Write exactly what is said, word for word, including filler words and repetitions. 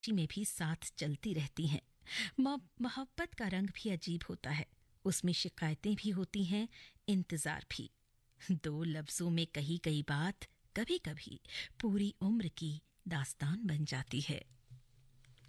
में भी साथ चलती रहती हैं। मोहब्बत का रंग भी अजीब होता है, उसमें शिकायतें भी होती हैं, इंतजार भी। दो लफ्जों में कही गई बात कभी कभी पूरी उम्र की दास्तान बन जाती है।